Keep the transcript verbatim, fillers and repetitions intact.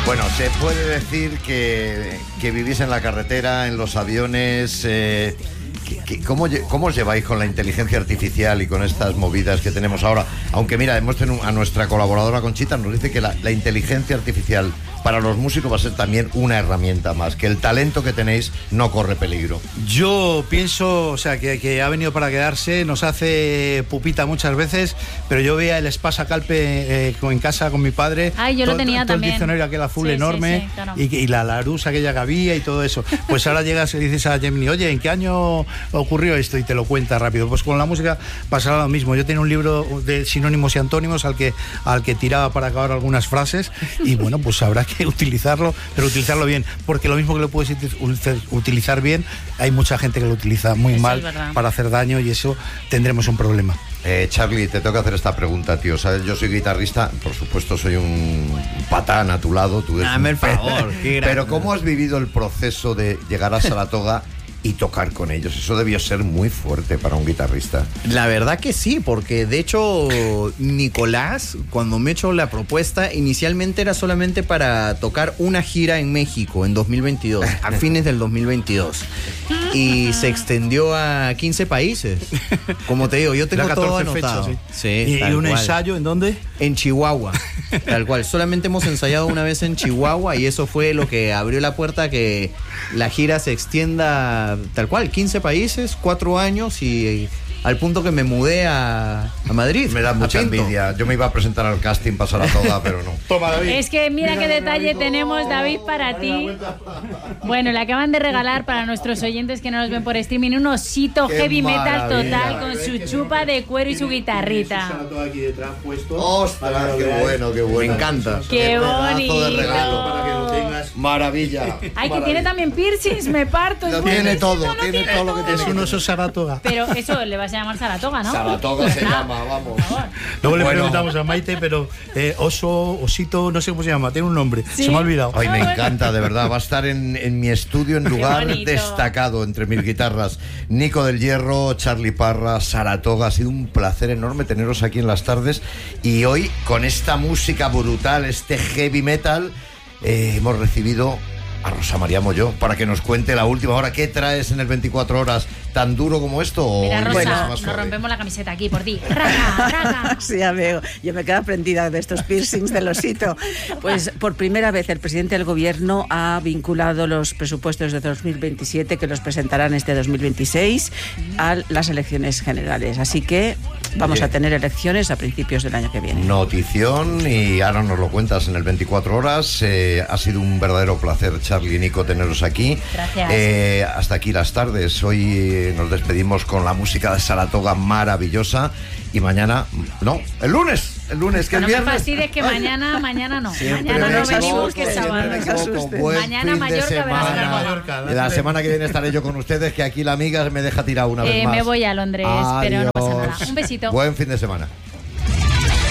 Bueno, se puede decir que, que vivís en la carretera, en los aviones. Eh, que, que, ¿cómo, ¿Cómo os lleváis con la inteligencia artificial y con estas movidas que tenemos ahora? Aunque mira, hemos tenido a nuestra colaboradora Conchita, nos dice que la, la inteligencia artificial para los músicos va a ser también una herramienta más, que el talento que tenéis no corre peligro. Yo pienso, o sea, que, que ha venido para quedarse, nos hace pupita muchas veces, pero yo veía el Espasa Calpe eh, en casa con mi padre. Ay, yo todo, lo tenía todo también. El diccionario aquel azul sí, enorme, sí, sí, claro. y, y la Larousse aquella que había y todo eso. Pues ahora llegas y dices a Gemini, oye, ¿en qué año ocurrió esto? Y te lo cuenta rápido. Pues con la música pasará lo mismo. Yo tenía un libro de sinónimos y antónimos al que, al que tiraba para acabar algunas frases, y bueno, pues habrá que utilizarlo, pero utilizarlo bien, porque lo mismo que lo puedes utilizar bien, hay mucha gente que lo utiliza muy eso mal para hacer daño, y eso tendremos un problema. Eh, Charlie, te tengo que hacer esta pregunta, tío. ¿Sabes? Yo soy guitarrista, por supuesto soy un patán a tu lado. Tú eres Dame un el favor. pe- Pero ¿cómo has vivido el proceso de llegar a Saratoga y tocar con ellos? Eso debió ser muy fuerte para un guitarrista. La verdad que sí, porque de hecho Nicolás, cuando me echó la propuesta, inicialmente era solamente para tocar una gira en México en dos mil veintidós, a fines del dos mil veintidós. Y se extendió a quince países. Como te digo, yo tengo todo anotado. Fechas, sí. Sí, ¿Y, y un cual. ensayo en dónde? En Chihuahua, tal cual. Solamente hemos ensayado una vez en Chihuahua, y eso fue lo que abrió la puerta a que la gira se extienda tal cual, quince países, cuatro años, y al punto que me mudé a, a Madrid. Me da mucha envidia. Yo me iba a presentar al casting para Saratoga, pero no. Toma, David. Es que mira, mira qué detalle tenemos, David, para ti. Bueno, le acaban de regalar para nuestros oyentes que no nos ven por streaming un osito Qué heavy metal maravilla. total con su chupa de cuero y su guitarrita. ¡Ostras, qué bueno, qué bueno! Me encanta. ¡Qué pedazo de regalo. bonito! Maravilla. Ay, que tiene también piercings, me parto. Lo es tiene buenísimo, todo, lo tiene todo lo que tiene. Es un oso Saratoga. Pero eso le vas a llamar Saratoga, ¿no? Saratoga se llama, vamos. Por favor. Luego le Bueno. preguntamos a Maite, pero eh, oso, osito, no sé cómo se llama, tiene un nombre, ¿Sí? se me ha olvidado. Ay, me Ah, bueno. encanta, de verdad. Va a estar en, en mi estudio, en lugar bonito. destacado entre mis guitarras. Nico del Hierro, Charlie Parra, Saratoga. Ha sido un placer enorme teneros aquí en las tardes. Y hoy, con esta música brutal, este heavy metal, eh, hemos recibido a Rosa María Molló para que nos cuente la última hora. ¿Qué traes en el veinticuatro horas? ¿Tan duro como esto? O Mira, Rosa, bueno, más nos suave? rompemos la camiseta aquí por ti. Raca, raca. Sí, ya veo. Yo me quedo prendida de estos piercings del osito. Pues por primera vez el presidente del gobierno ha vinculado los presupuestos de dos mil veintisiete, que los presentarán este dos mil veintiséis, a las elecciones generales. Así que vamos Bien. a tener elecciones a principios del año que viene. Notición, y ahora nos lo cuentas en el veinticuatro horas. Eh, ha sido un verdadero placer, Charlie y Nico, teneros aquí. Gracias. Eh, hasta aquí las tardes. Hoy eh, nos despedimos con la música de Saratoga maravillosa. Y mañana, no, el lunes, el lunes, que No es me viernes. fastidies que mañana, mañana no. Siempre Mañana me no equivoco, venimos, que es siempre sábado. me equivoco. asuste. Buen Mañana fin Mallorca, de verás semana. la Mallorca, La semana que viene estaré yo con ustedes, que aquí la amiga me deja tirar una vez Eh, más. me voy a Londres, pero no pasa nada. Adiós. Un besito. Buen fin de semana.